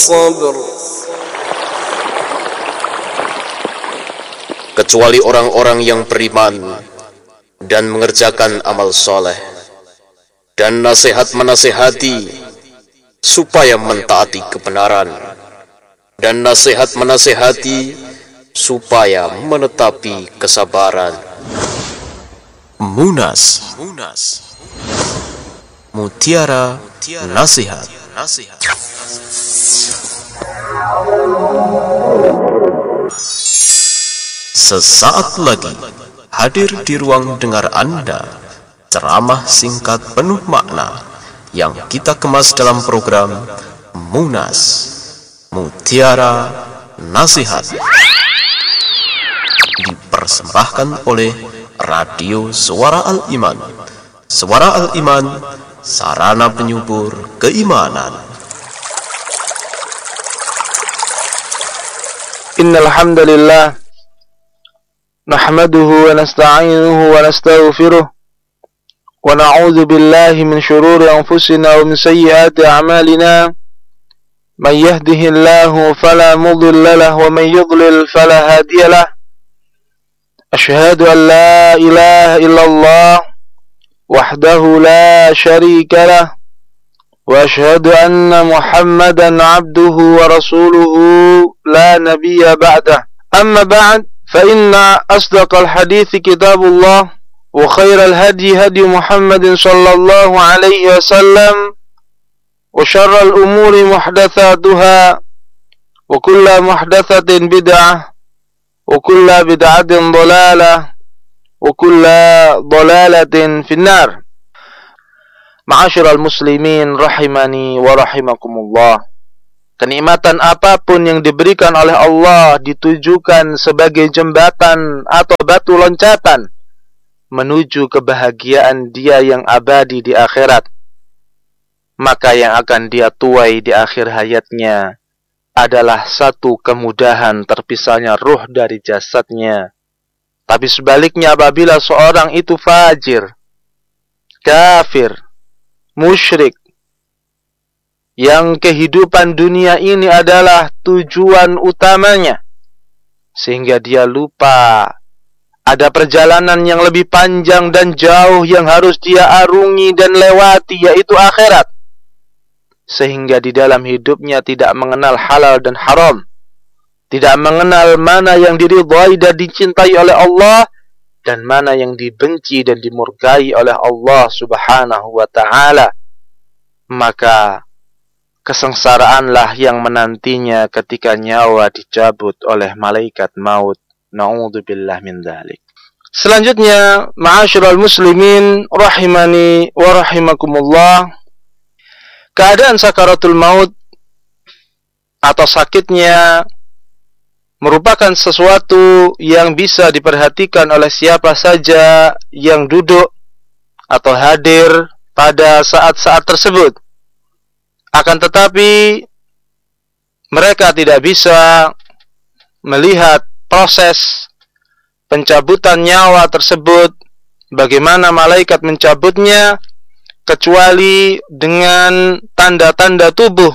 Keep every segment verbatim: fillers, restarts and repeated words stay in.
الصبر kecuali orang-orang yang beriman dan mengerjakan amal soleh dan nasihat menasihati supaya mentaati kebenaran dan nasihat menasihati supaya menetapi kesabaran. Munas, Munas. Mutiara Nasihat. Sesaat lagi hadir di ruang dengar Anda ceramah singkat penuh makna yang kita kemas dalam program Munas Mutiara Nasihat, dipersembahkan oleh Radio Suara Al-Iman. Suara Al-Iman, sarana penyubur keimanan. Innal hamdalillah nahmaduhu wa nasta'inuhu wa nastaghfiruh wa na'udzu billahi min shururi anfusina wa min sayyiati a'malina. Man yahdihillahu fala mudilla lahu wa man yudlil fala hadiya lahu. Ashhadu an la ilaha illallah wahdahu la sharika lahu wa ashhadu anna Muhammadan 'abduhu wa rasuluhu la nabiyya ba'dah. Amma ba'd, fa inna asdaqal hadithi kitabullah wa khairal hadi hadi Muhammadin sallallahu alaihi wasallam wa syarral umuri muhdatsatuha wa kullu muhdatsatin bid'ah wa kullu bid'atin dhalalah wa kullu dhalalatin finnar. Ma'asyiral muslimin rahimani wa rahimakumullah. Kenikmatan apapun yang diberikan oleh Allah ditujukan sebagai jembatan atau batu loncatan menuju kebahagiaan dia yang abadi di akhirat. Maka yang akan dia tuai di akhir hayatnya adalah satu kemudahan terpisahnya ruh dari jasadnya. Tapi sebaliknya, apabila seorang itu fajir, kafir, musyrik, yang kehidupan dunia ini adalah tujuan utamanya, sehingga dia lupa ada perjalanan yang lebih panjang dan jauh yang harus dia arungi dan lewati, yaitu akhirat. Sehingga di dalam hidupnya tidak mengenal halal dan haram, tidak mengenal mana yang diridhai dan dicintai oleh Allah, dan mana yang dibenci dan dimurkai oleh Allah subhanahu wa ta'ala. Maka kesengsaraanlah yang menantinya ketika nyawa dicabut oleh malaikat maut. Na'udzubillah min dzalik. Selanjutnya, ma'asyiral muslimin rahimani wa rahimakumullah, keadaan sakaratul maut atau sakitnya merupakan sesuatu yang bisa diperhatikan oleh siapa saja yang duduk atau hadir pada saat-saat tersebut. Akan tetapi mereka tidak bisa melihat proses pencabutan nyawa tersebut, bagaimana malaikat mencabutnya, kecuali dengan tanda-tanda tubuh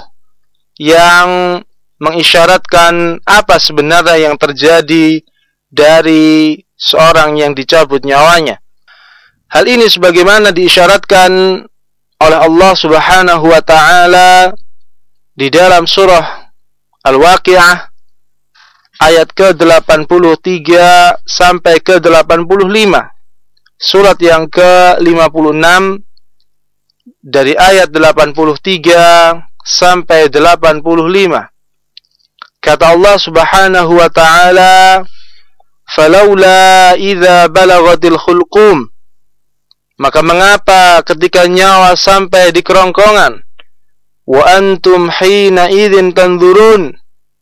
yang mengisyaratkan apa sebenarnya yang terjadi dari seorang yang dicabut nyawanya. Hal ini sebagaimana diisyaratkan oleh Allah subhanahu wa ta'ala di dalam surah Al-Waqi'ah ayat ke delapan puluh tiga sampai ke delapan puluh lima. Surat yang ke lima puluh enam dari ayat delapan puluh tiga sampai delapan puluh lima. Kata Allah subhanahu wa ta'ala, "Falaula idza balagatil khulqum." Maka mengapa ketika nyawa sampai di kerongkongan, wa antum hina idzin tanzurun,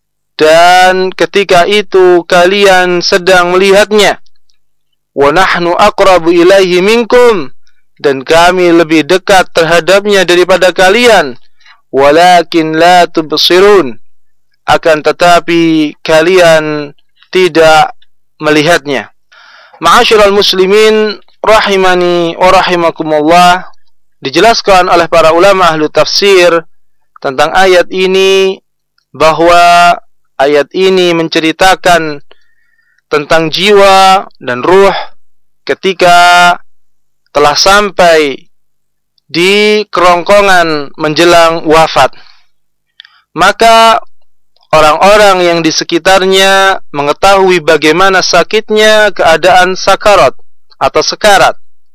dan ketika itu kalian sedang melihatnya, wa nahnu aqrabu ilaihi minkum, dan kami lebih dekat terhadapnya daripada kalian, walakin la tubsirun, akan tetapi kalian tidak melihatnya. Ma'asyiral muslimin rahimani wa rahimakumullah, dijelaskan oleh para ulama ahli tafsir tentang ayat ini bahwa ayat ini menceritakan tentang jiwa dan ruh ketika telah sampai di kerongkongan menjelang wafat. Maka orang-orang yang di sekitarnya mengetahui bagaimana sakitnya keadaan sakarat atau sekarat.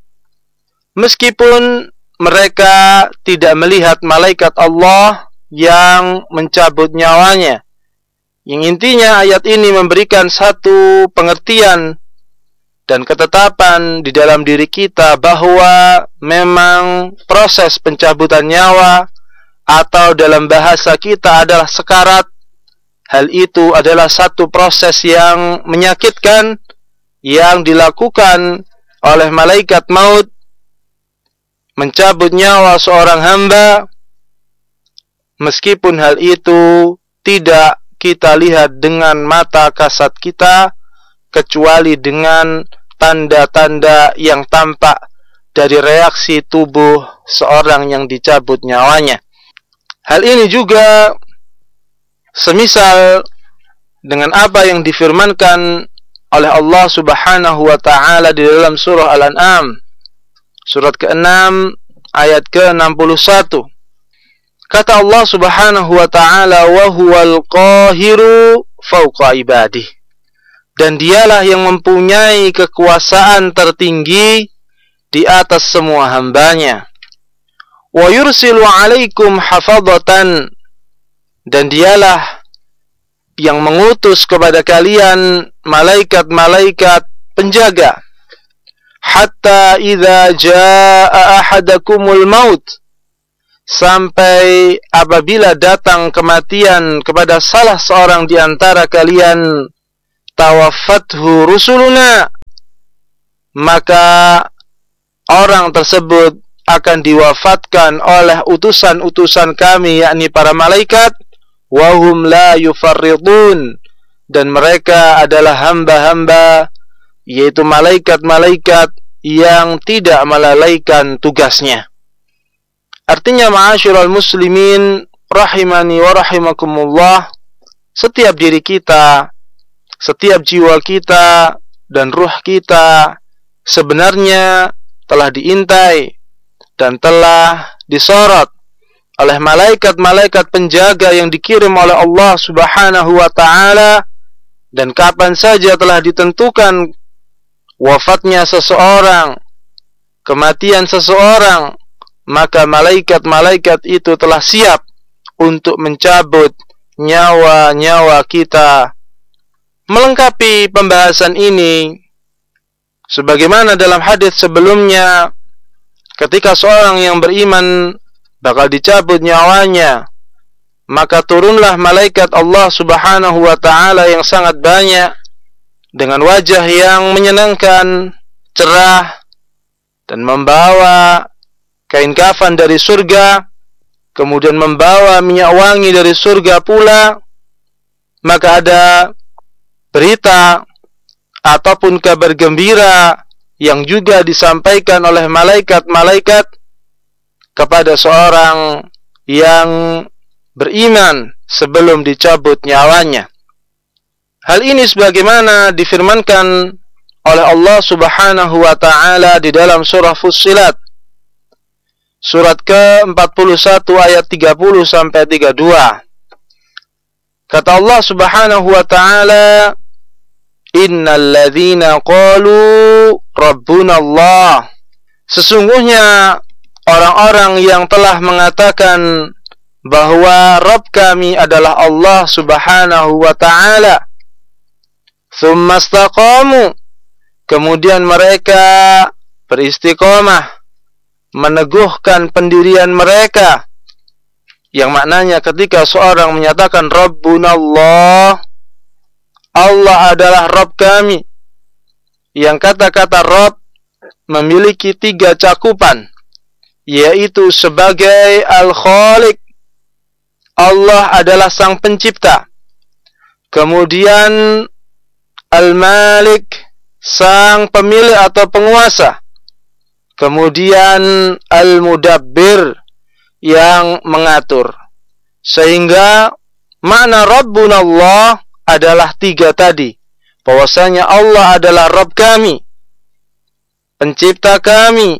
Meskipun mereka tidak melihat malaikat Allah yang mencabut nyawanya. Yang intinya ayat ini memberikan satu pengertian dan ketetapan di dalam diri kita bahwa memang proses pencabutan nyawa atau dalam bahasa kita adalah sekarat. Hal itu adalah satu proses yang menyakitkan yang dilakukan oleh malaikat maut mencabut nyawa seorang hamba, meskipun hal itu tidak kita lihat dengan mata kasat kita, kecuali dengan tanda-tanda yang tampak dari reaksi tubuh seorang yang dicabut nyawanya. Hal ini juga semisal dengan apa yang difirmankan oleh Allah Subhanahu wa taala di dalam surah Al-An'am, surat keenam ayat ke enam puluh satu. Kata Allah Subhanahu wa taala, "Wa huwal qahiru fawqa ibadih." Dan dialah yang mempunyai kekuasaan tertinggi di atas semua hambanya. Wa yursilu alaikum hafadatan. Dan dialah yang mengutus kepada kalian malaikat-malaikat penjaga. Hatta idza jaa ahadakumul maut. Sampai apabila datang kematian kepada salah seorang di antara kalian, tawaffathu rusuluna, maka orang tersebut akan diwafatkan oleh utusan-utusan kami, yakni para malaikat, wahum la yufarridun, dan mereka adalah hamba-hamba, yaitu malaikat-malaikat yang tidak melalaikan tugasnya. Artinya, ma'asyiral muslimin rahimani wa rahimakumullah, setiap diri kita, setiap jiwa kita dan ruh kita sebenarnya telah diintai dan telah disorot oleh malaikat-malaikat penjaga yang dikirim oleh Allah Subhanahu wa taala, dan kapan saja telah ditentukan wafatnya seseorang, kematian seseorang, maka malaikat-malaikat itu telah siap untuk mencabut nyawa-nyawa kita. Melengkapi pembahasan ini, sebagaimana dalam hadis sebelumnya, ketika seorang yang beriman bakal dicabut nyawanya, maka turunlah malaikat Allah Subhanahu wa taala yang sangat banyak dengan wajah yang menyenangkan, cerah, dan membawa kain kafan dari surga, kemudian membawa minyak wangi dari surga pula. Maka ada berita ataupun kabar gembira yang juga disampaikan oleh malaikat-malaikat kepada seorang yang beriman sebelum dicabut nyawanya. Hal ini sebagaimana difirmankan oleh Allah Subhanahu wa taala di dalam surah Fussilat, surat ke empat puluh satu ayat tiga puluh sampai tiga puluh dua. Kata Allah Subhanahu wa taala, "Innal ladzina qalu rabbuna Allah." Sesungguhnya orang-orang yang telah mengatakan bahwa Rabb kami adalah Allah Subhanahu wa taala, tsumma istaqamu, kemudian mereka beristiqomah, meneguhkan pendirian mereka, yang maknanya ketika seorang menyatakan Rabbuna Allah, Allah adalah Rabb kami, yang kata-kata Rabb memiliki tiga cakupan, yaitu sebagai Al-Khaliq, Allah adalah sang pencipta, kemudian Al-Malik, sang pemilik atau penguasa, kemudian Al-Mudabbir, yang mengatur. Sehingga makna Rabbuna Allah adalah tiga tadi. Bahwasanya Allah adalah Rabb kami, pencipta kami,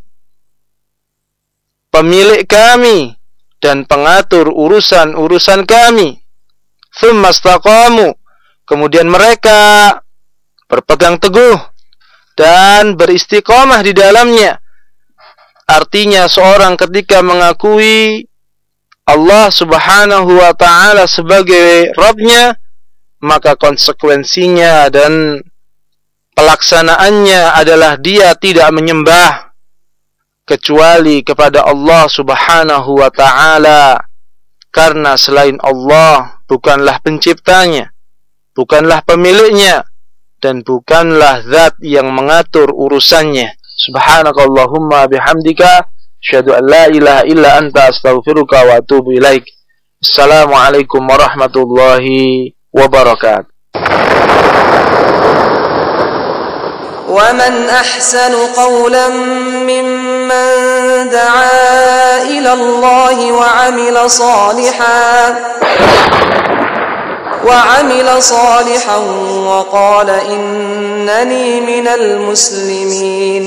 pemilik kami, dan pengatur urusan-urusan kami. Tsumma istaqamu, kemudian mereka berpegang teguh dan beristiqomah di dalamnya. Artinya seorang ketika mengakui Allah Subhanahu wa ta'ala sebagai Rabbnya, maka konsekuensinya dan pelaksanaannya adalah dia tidak menyembah kecuali kepada Allah Subhanahu wa ta'ala, karena selain Allah bukanlah penciptanya, bukanlah pemiliknya, dan bukanlah zat yang mengatur urusannya. Subhanakallahumma bihamdika asyhadu an la ilaha illa anta astaghfiruka wa atubu ilaik. Assalamualaikum warahmatullahi wabarakatuh. ومن أحسن قولا ممن دعا إلى الله وعمل صالحا وعمل صالحا وقال إنني من المسلمين.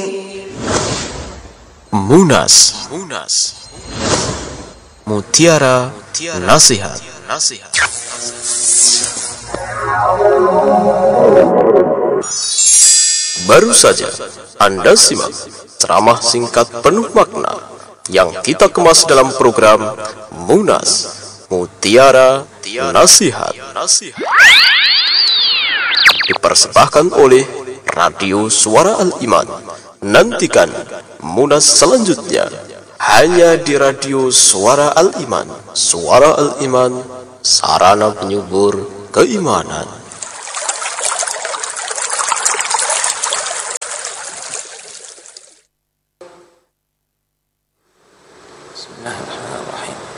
Munas, Mutiara Nasihat. Baru saja Anda simak ceramah singkat penuh makna yang kita kemas dalam program Munas, Mutiara Nasihat, dipersembahkan oleh Radio Suara Al-Iman. Nantikan Munas selanjutnya hanya di Radio Suara Al-Iman. Suara Al-Iman, sarana penyubur keimanan. Bismillahirrahmanirrahim.